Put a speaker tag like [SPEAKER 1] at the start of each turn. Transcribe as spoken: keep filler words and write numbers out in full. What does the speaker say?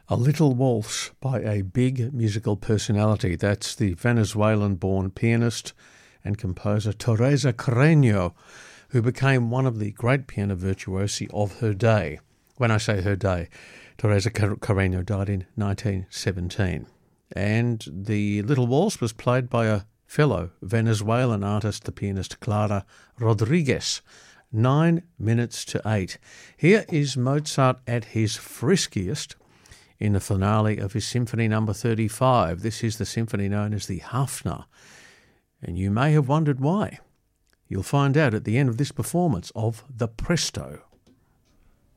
[SPEAKER 1] A Little Waltz by a big musical personality. That's the Venezuelan-born pianist and composer Teresa Carreño, who became one of the great piano virtuosi of her day. When I say her day, Teresa Carreño died in nineteen seventeen. And the Little Waltz was played by a fellow Venezuelan artist, the pianist Clara Rodriguez. Nine minutes to eight. Here is Mozart at his friskiest in the finale of his Symphony Number thirty-five. This is the symphony known as the Hafner, and you may have wondered why. You'll find out at the end of this performance of the Presto.